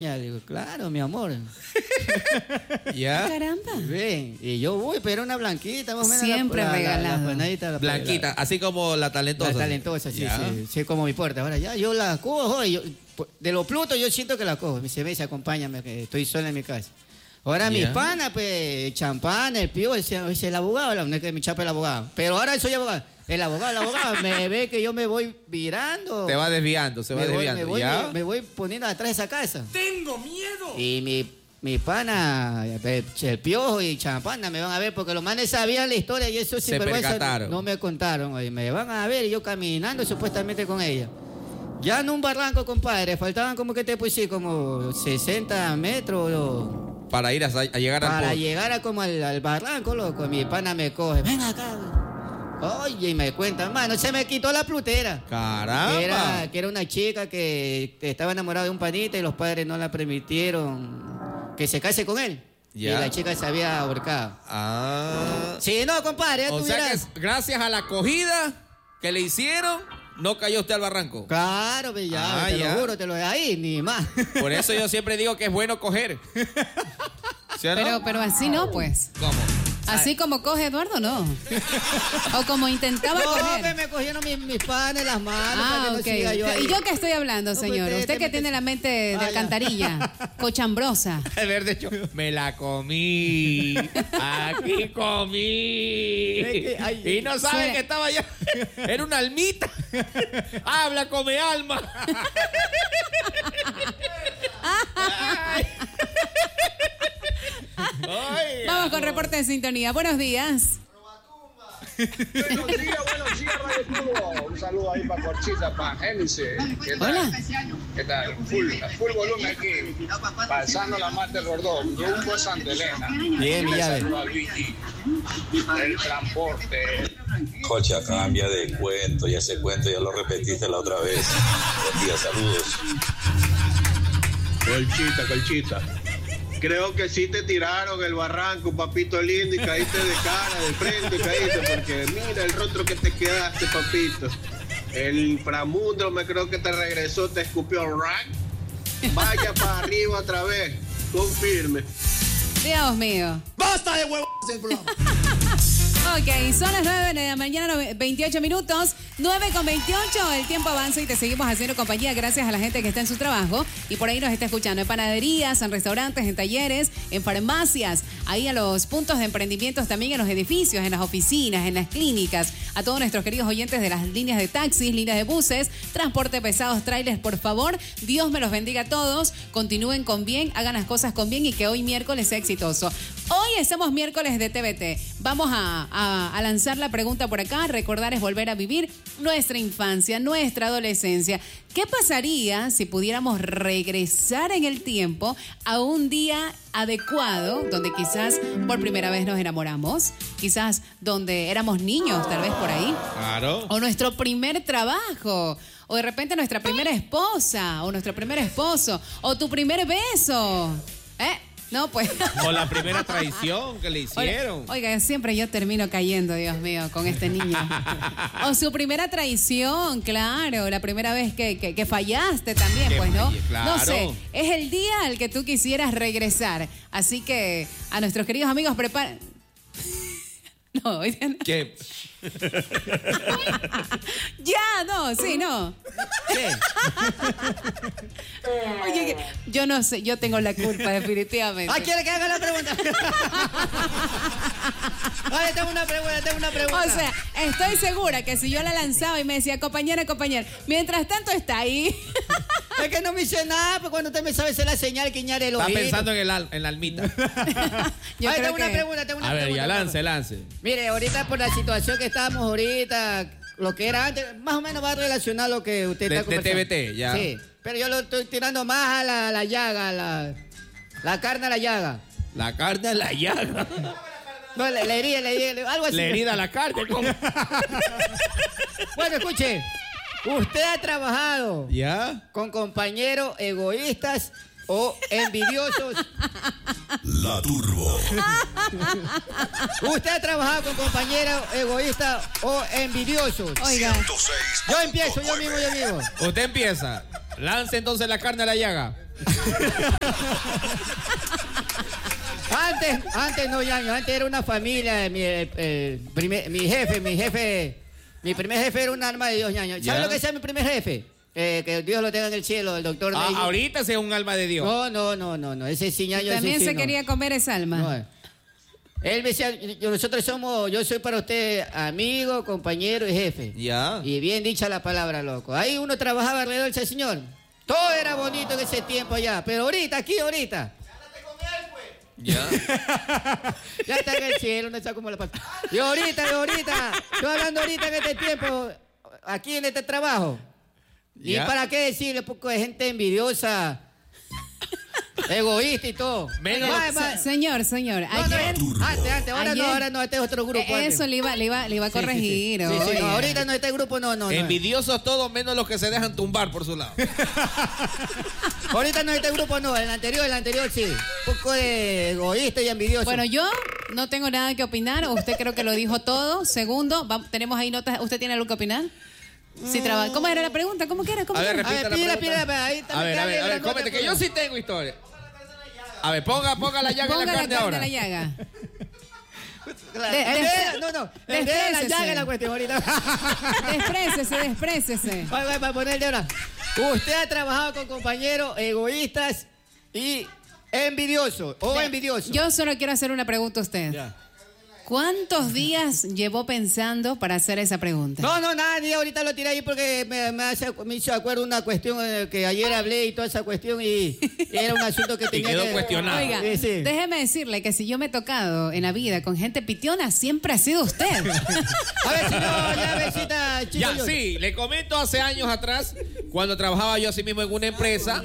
Ya digo, claro, mi amor. ¿Ya? Caramba. Ven, y yo voy, pero una blanquita, más o menos. Siempre regalado. Blanquita, así como la talentosa. La talentosa, sí, Ya. sí, sí, como mi puerta. Ahora ya, yo la cojo, y yo, de lo pluto yo siento que la cojo. Me dice, ves, acompáñame, que estoy sola en mi casa. Ahora mis panas, pues, el champán, el pío, ese es el abogado, no es que mi chapa es el abogado. Pero ahora soy abogado. El abogado me ve que yo me voy virando. Te va desviando, se va desviando. Me voy poniendo atrás de esa casa. ¡Tengo miedo! Y mi pana, el piojo y champana me van a ver porque los manes sabían la historia y eso Se percataron. no me contaron. Oye, me van a ver y yo caminando supuestamente con ella. Ya en un barranco, compadre, faltaban como que te puse como 60 metros. Para ir a llegar al Para pozo. llegar a como al barranco, loco. Mi pana me coge, ven acá. Oye, y me cuentan, mano, se me quitó la plutera. Caramba. Que era una chica que estaba enamorada de un panita y los padres no la permitieron que se case con él. Ya. Y la chica se había ahorcado. Ah. Sí, no, compadre, ya O sea tuvieras... que gracias a la acogida que le hicieron, no cayó usted al barranco. Claro, pues ya, te lo juro, te lo de ahí, ni más. Por eso yo siempre digo que es bueno coger. ¿Sí o no? Pero así no, pues. ¿Cómo? Así como coge Eduardo, no. O como intentaba No, coger. que me cogieron mis panes, las manos, para que no Ok. siga yo ahí. ¿Y yo qué estoy hablando, señor? pues, Usted que tiene la mente de alcantarilla, cochambrosa. El verde yo me la comí. Aquí comí. Ay, Y no sabe suena- que estaba allá. Era una almita. Habla, come alma. Ay. Ay, Vamos con reporte de sintonía. Buenos días. Buenos días, Radio Cubo. Un saludo ahí para Corchita, para Génesis. ¿Qué tal? Hola. ¿Qué tal? Full volumen aquí. Pasando la Marte Rordón, rumbo a Santa Elena. Bien, mi llave. Saludo a Luigi. El transporte. Cocha, cambia de cuento, ya ese cuento ya lo repetiste la otra vez. Buen día, saludos. Colchita. Creo que sí te tiraron el barranco, papito lindo, y caíste de cara, de frente, caíste, porque mira el rostro que te quedaste, papito. El inframundo me creo que te regresó, te escupió rack. Vaya para arriba otra vez, confirme. Dios mío. ¡Basta de huevos el programa! Ok, son las 9 de la mañana, 28 minutos, 9:28, el tiempo avanza y te seguimos haciendo compañía gracias a la gente que está en su trabajo y por ahí nos está escuchando en panaderías, en restaurantes, en talleres, en farmacias, ahí a los puntos de emprendimientos también, en los edificios, en las oficinas, en las clínicas, a todos nuestros queridos oyentes de las líneas de taxis, líneas de buses, transporte pesados, trailers, por favor, Dios me los bendiga a todos, continúen con bien, hagan las cosas con bien y que hoy miércoles sea exitoso. Hoy estamos miércoles de TVT, vamos a lanzar la pregunta por acá. Recordar es volver a vivir nuestra infancia, nuestra adolescencia. ¿Qué pasaría si pudiéramos regresar en el tiempo a un día adecuado donde quizás por primera vez nos enamoramos, quizás donde éramos niños, tal vez por ahí? Claro. O nuestro primer trabajo, o de repente nuestra primera esposa, o nuestro primer esposo, o tu primer beso. No, pues. O la primera traición que le hicieron. Oiga, siempre yo termino cayendo, Dios mío, con este niño. O su primera traición, claro, la primera vez que fallaste también, Que pues, ¿no? fallé, claro. No sé, es el día al que tú quisieras regresar. Así que a nuestros queridos amigos, preparen. No, oigan. ¿Qué? Ya, no, sí, no. ¿Qué? Oye, yo no sé, yo tengo la culpa definitivamente. Ah, ¿quiere que haga la pregunta? Vale, tengo una pregunta. O sea, estoy segura que si yo la lanzaba y me decía, compañera, mientras tanto está ahí. Es que no me hice nada, pues cuando usted me sabe hacer la señal, guiñar el Está ojito. pensando en la almita. Yo Ay, creo tengo una que- pregunta. A ver, ya lance. Mire, ahorita por la situación que estamos ahorita, lo que era antes, más o menos va a relacionar lo que usted De está conversando. TVT, ya. Sí, pero yo lo estoy tirando más a la llaga, la carne a la llaga. La carne a la llaga. No, la herida, algo así. La herida a la carne. ¿Cómo? Bueno, escuche, usted ha trabajado ¿Ya? con compañeros egoístas o envidiosos. La Turbo. Usted ha trabajado con compañeros egoístas o envidiosos. Oiga, Yo empiezo, yo mismo. Usted empieza. Lance entonces la carne a la llaga. Antes no, Yaño, antes era una familia, mi primer jefe era un alma de Dios, Yaño. ¿Sabes lo que sea mi primer jefe? Que Dios lo tenga en el cielo, el doctor Ney. Ahorita sea un alma de Dios. No, ese sí, Yaño. También ese sí, se quería comer esa alma. No. Él me decía, yo soy para usted amigo, compañero y jefe. Ya. Y bien dicha la palabra, loco. Ahí uno trabajaba alrededor de ese señor. Todo era bonito en ese tiempo allá, pero ahorita. Ya. Ya está en el cielo, no está como la paz. Y ahorita, estoy hablando ahorita en este tiempo, aquí en este trabajo. ¿Y para qué decirle? Un poco de gente envidiosa, egoísta y todo. Señor, ayer... Antes, ahora no, este es otro grupo. Eso le iba a corregir. Sí, no, ahorita no, este grupo no. Envidiosos todos menos los que se dejan tumbar por su lado. Ahorita no, este grupo no, el anterior sí. Un poco de egoísta y envidioso. Bueno, yo no tengo nada que opinar, usted creo que lo dijo todo. Segundo, tenemos ahí notas, ¿usted tiene algo que opinar? Sí, ¿cómo era la pregunta? ¿Cómo que era? A ver, repita la pregunta. A ver, cómete, que yo sí tengo historia. A ver, ponga la llaga en la carne ahora. La llaga. La llaga en la cuestión ahorita. Desprécese. Va a ponerle ahora. Usted ha trabajado con compañeros egoístas y envidiosos envidiosos. Yo solo quiero hacer una pregunta a usted. Ya. ¿Cuántos días llevó pensando para hacer esa pregunta? No, nada, ahorita lo tiré ahí porque me hizo acuerdo una cuestión que ayer hablé y toda esa cuestión y era un asunto que tenía quedó que... cuestionado. Oiga, déjeme decirle que si yo me he tocado en la vida con gente pitiona, siempre ha sido usted. A ver si no, ya besita, chico. Ya, sí, le comento hace años atrás, cuando trabajaba yo así mismo en una empresa,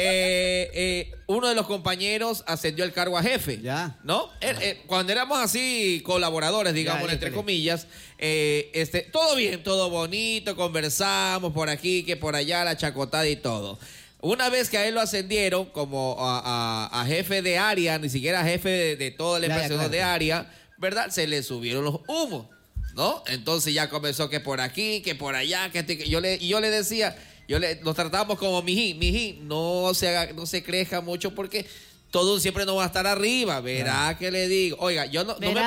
uno de los compañeros ascendió el cargo a jefe. Ya. ¿No? Cuando éramos así colaboradores, digamos, entre comillas, todo bien, todo bonito, conversamos por aquí, que por allá, la chacotada y todo. Una vez que a él lo ascendieron como a jefe de área, ni siquiera jefe de toda la empresa, sino de área, ¿verdad? Se le subieron los humos, ¿no? Entonces ya comenzó que por aquí, que por allá, yo le decía, nos tratábamos como mijín, no se crezca mucho porque todo siempre no va a estar arriba, verá que le digo. Oiga, yo no me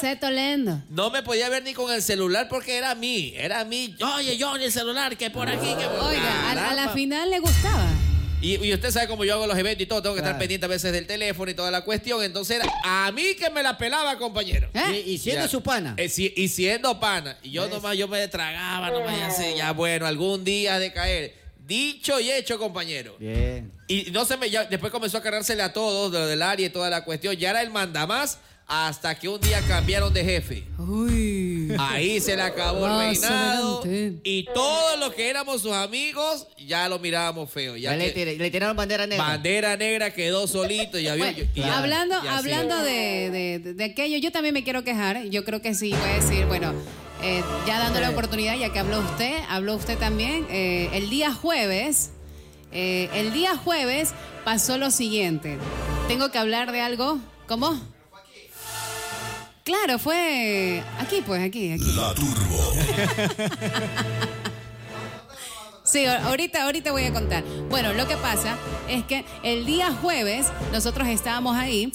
podía ver ni con el celular porque era mí. Oye, yo en el celular, que por aquí, que por Oiga, a la final le gustaba. Y usted sabe cómo yo hago los eventos y todo, tengo que estar pendiente a veces del teléfono y toda la cuestión. Entonces era a mí que me la pelaba, compañero. Y siendo su pana. Y siendo pana. Y yo yo me tragaba, así, ya bueno, algún día de caer. Dicho y hecho, compañero. Bien. Y después comenzó a cargársele a todos, de lo del área y toda la cuestión. Ya era el mandamás hasta que un día cambiaron de jefe. Uy. Ahí se le acabó el reinado. Y todos los que éramos sus amigos, ya lo mirábamos feo. Le tiraron bandera negra. Bandera negra, quedó solito. Hablando de aquello, yo también me quiero quejar. Yo creo que sí, voy a decir, bueno... ya dándole oportunidad, ya que habló usted también, el día jueves pasó lo siguiente. Tengo que hablar de algo, ¿cómo? Claro, fue aquí. La Turbo. Sí, ahorita voy a contar. Bueno, lo que pasa es que el día jueves nosotros estábamos ahí